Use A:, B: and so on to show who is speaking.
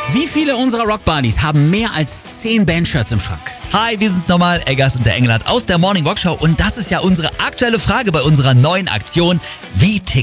A: Wie viele unserer Rockbuddies haben mehr als 10 Bandshirts im Schrank?
B: Hi, wir sind's nochmal, Eggers und der Engelhardt aus der Morning Rock Show und das ist ja unsere aktuelle Frage bei unserer neuen Aktion. Wie tickt